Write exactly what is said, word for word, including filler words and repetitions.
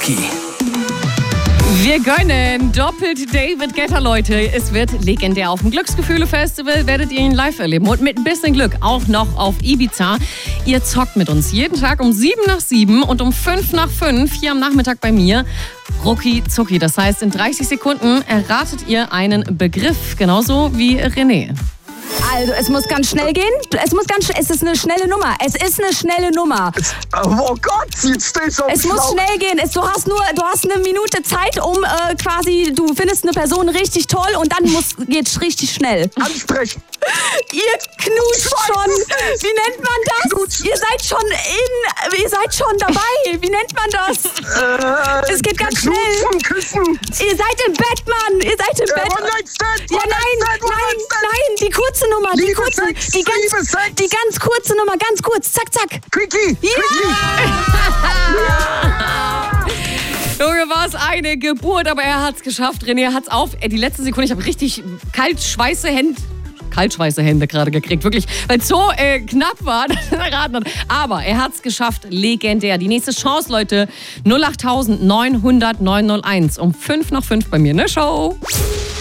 Rocky. Wir gönnen doppelt David Guetta, Leute. Es wird legendär. Auf dem Glücksgefühle-Festival werdet ihr ihn live erleben. Und mit ein bisschen Glück auch noch auf Ibiza. Ihr zockt mit uns jeden Tag um sieben nach sieben und um fünf nach fünf hier am Nachmittag bei mir. Rucki Zucki. Das heißt, in dreißig Sekunden erratet ihr einen Begriff. Genauso wie René. Also, es muss ganz schnell gehen. Es muss ganz schnell. Es ist eine schnelle Nummer. Es ist eine schnelle Nummer. Oh Gott, jetzt stehe ich auf Es muss schnell gehen. Es, du hast nur, du hast eine Minute Zeit, um äh, quasi, du findest eine Person richtig toll und dann muss, geht's richtig schnell. Ansprechen. Ihr knutscht schon. Wie nennt man das? Knutsch. Ihr seid schon in, ihr seid schon dabei. Wie nennt man das? Äh, es geht ganz schnell. Küssen. Ihr seid im Bett, Mann. Ihr seid im Äh, Bett. One Night Stand, Ja, One nein, Night Stand, One nein, Night Stand. nein. Die kurze Nummer. Die Liebe kurze. Sex, Die ganz, Liebe Sex. die ganz kurze Nummer. Ganz kurz. Zack, zack. Quickie. Junge, war es eine Geburt, aber er hat's geschafft. René hat's auf. Ey, die letzte Sekunde, ich habe richtig kalt schweiße Hände. Kaltschweiße Hände gerade gekriegt, wirklich, weil es so äh, knapp war, dass er erraten hat. Aber er hat es geschafft, legendär. Die nächste Chance, Leute, null acht neun null null neun null eins um fünf nach fünf bei mir in der Show.